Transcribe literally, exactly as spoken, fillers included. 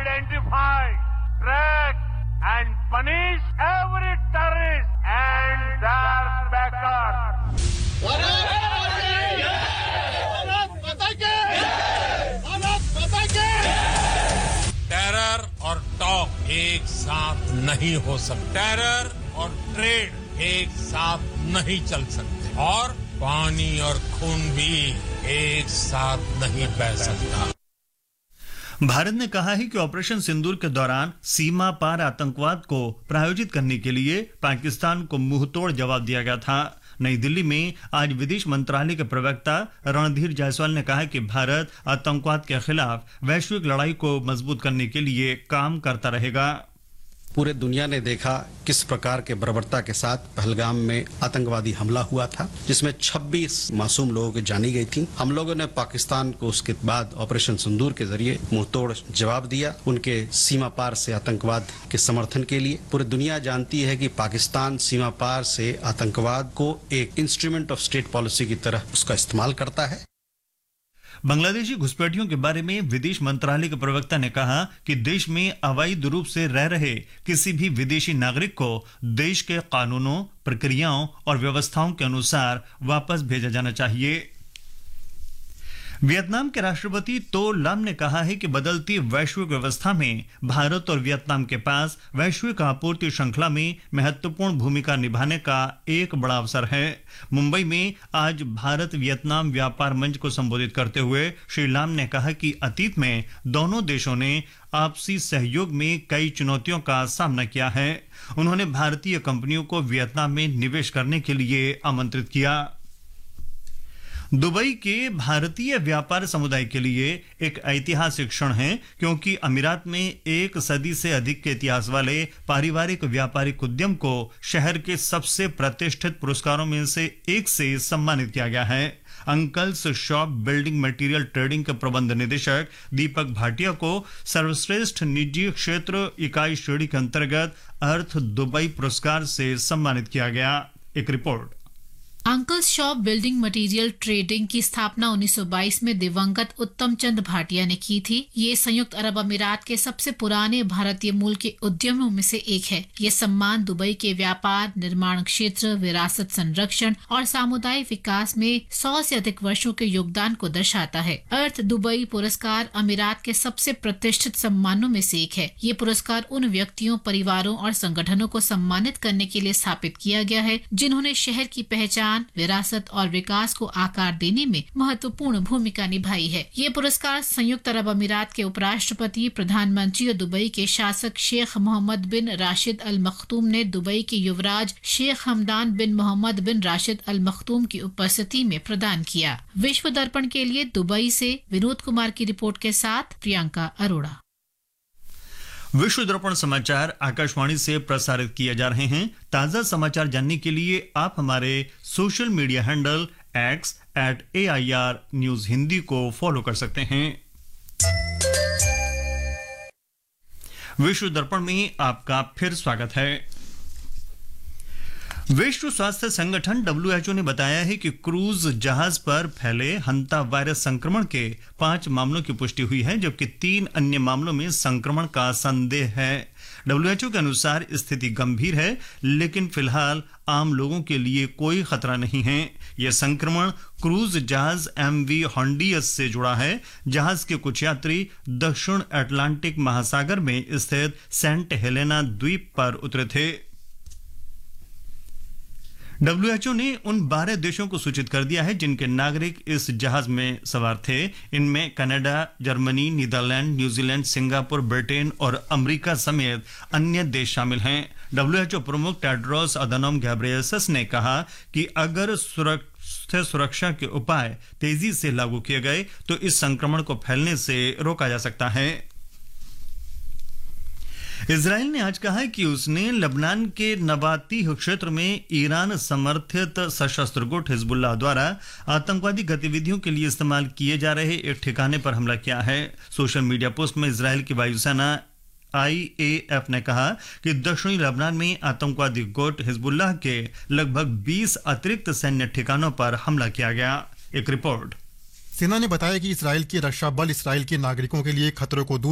identify, track and punish every terrorist and their backers. Terror और talk एक साथ नहीं हो सकते। टेरर और ट्रेड एक साथ नहीं चल सकते और पानी और खून भी एक साथ नहीं बह सकता। भारत ने कहा है कि ऑपरेशन सिंदूर के दौरान सीमा पार आतंकवाद को प्रायोजित करने के लिए पाकिस्तान को मुंहतोड़ जवाब दिया गया था। नई दिल्ली में आज विदेश मंत्रालय के प्रवक्ता रणधीर जायसवाल ने कहा कि भारत आतंकवाद के खिलाफ वैश्विक लड़ाई को मजबूत करने के लिए काम करता रहेगा। पूरे दुनिया ने देखा किस प्रकार के बर्बरता के साथ पहलगाम में आतंकवादी हमला हुआ था, जिसमें छब्बीस मासूम लोगों की जानी गई थी। हम लोगों ने पाकिस्तान को उसके बाद ऑपरेशन सिंदूर के जरिए मुंहतोड़ जवाब दिया, उनके सीमा पार से आतंकवाद के समर्थन के लिए। पूरी दुनिया जानती है कि पाकिस्तान सीमा पार से आतंकवाद को एक इंस्ट्रूमेंट ऑफ स्टेट पॉलिसी की तरह उसका इस्तेमाल करता है। बांग्लादेशी घुसपैठियों के बारे में विदेश मंत्रालय के प्रवक्ता ने कहा कि देश में अवैध रूप से रह रहे किसी भी विदेशी नागरिक को देश के कानूनों, प्रक्रियाओं और व्यवस्थाओं के अनुसार वापस भेजा जाना चाहिए। वियतनाम के राष्ट्रपति तो लाम ने कहा है कि बदलती वैश्विक व्यवस्था में भारत और वियतनाम के पास वैश्विक आपूर्ति श्रृंखला में महत्वपूर्ण भूमिका निभाने का एक बड़ा अवसर है। मुंबई में आज भारत वियतनाम व्यापार मंच को संबोधित करते हुए श्री लाम ने कहा कि अतीत में दोनों देशों ने आपसी सहयोग में कई चुनौतियों का सामना किया है। उन्होंने भारतीय कंपनियों को वियतनाम में निवेश करने के लिए आमंत्रित किया। दुबई के भारतीय व्यापार समुदाय के लिए एक ऐतिहासिक क्षण है, क्योंकि अमीरात में एक सदी से अधिक के इतिहास वाले पारिवारिक व्यापारिक उद्यम को शहर के सबसे प्रतिष्ठित पुरस्कारों में से एक से सम्मानित किया गया है। Uncles shop building material trading के प्रबंध निदेशक दीपक भाटिया को सर्वश्रेष्ठ निजी क्षेत्र इकाई श्रेणी के अंतर्गत अर्थ दुबई पुरस्कार से सम्मानित किया गया। एक report. Uncles shop building material trading की स्थापना उन्नीस सौ बाईस में दिवंगत उत्तम चंद भाटिया ने की थी। ये संयुक्त अरब अमीरात के सबसे पुराने भारतीय मूल के उद्यमों में से एक है। ये सम्मान दुबई के व्यापार, निर्माण क्षेत्र, विरासत संरक्षण और सामुदायिक विकास में सौ से अधिक वर्षों के योगदान को दर्शाता है। अर्थ दुबई पुरस्कार अमीरात के सबसे प्रतिष्ठित सम्मानों में से एक है। ये पुरस्कार उन व्यक्तियों, परिवारों और संगठनों को सम्मानित करने के लिए स्थापित किया गया है जिन्होंने शहर की पहचान, विरासत और विकास को आकार देने में महत्वपूर्ण भूमिका निभाई है। ये पुरस्कार संयुक्त अरब अमीरात के उपराष्ट्रपति, प्रधानमंत्री और दुबई के शासक शेख मोहम्मद बिन राशिद अल मखतूम ने दुबई के युवराज शेख हमदान बिन मोहम्मद बिन राशिद अल मखतूम की उपस्थिति में प्रदान किया। विश्व दर्पण के लिए दुबई से विनोद कुमार की रिपोर्ट के साथ प्रियंका अरोड़ा। विश्व दर्पण समाचार आकाशवाणी से प्रसारित किए जा रहे हैं। ताजा समाचार जानने के लिए आप हमारे social media handle x eight A I R news Hindi को फॉलो कर सकते हैं। विश्व दर्पण में आपका फिर स्वागत है। विश्व स्वास्थ्य संगठन डब्ल्यू एच ओ ने बताया है कि क्रूज जहाज पर फैले हंता वायरस संक्रमण के पांच मामलों की पुष्टि हुई है, जबकि तीन अन्य मामलों में संक्रमण का संदेह है। डब्ल्यू एच ओ के अनुसार स्थिति गंभीर है, लेकिन फिलहाल आम लोगों के लिए कोई खतरा नहीं है। यह संक्रमण क्रूज जहाज एम वी हॉन्डियस से जुड़ा है। जहाज के कुछ यात्री दक्षिण अटलांटिक महासागर में स्थित सेंट हेलेना द्वीप पर उतरे थे। डब्ल्यू एच ओ ने उन बारह देशों को सूचित कर दिया है जिनके नागरिक इस जहाज में सवार थे। इनमें Canada, Germany, Netherlands, New Zealand, Singapore, Britain और अमेरिका समेत अन्य देश शामिल हैं। डब्ल्यू एच ओ प्रमुख टेड्रोस अधानोम घेब्रेयेसस ने कहा कि अगर स्वास्थ्य सुरक्षा के उपाय तेजी से लागू किए गए तो इस संक्रमण को फैलने से रोका जा सकता है। इजराइल ने आज कहा कि उसने लबनान के नबातीह क्षेत्र में ईरान समर्थित सशस्त्र गुट हिजबुल्लाह द्वारा आतंकवादी गतिविधियों के लिए इस्तेमाल किए जा रहे एक ठिकाने पर हमला किया है। सोशल मीडिया पोस्ट में इजराइल की वायुसेना आई ए एफ ने कहा कि दक्षिणी लबनान में आतंकवादी गुट हिजबुल्लाह के लगभग बीस अतिरिक्त सैन्य ठिकानों पर हमला किया गया। एक रिपोर्ट। सेना ने बताया कि इजराइल के रक्षा बल इजराइल के नागरिकों के लिए खतरों को दूर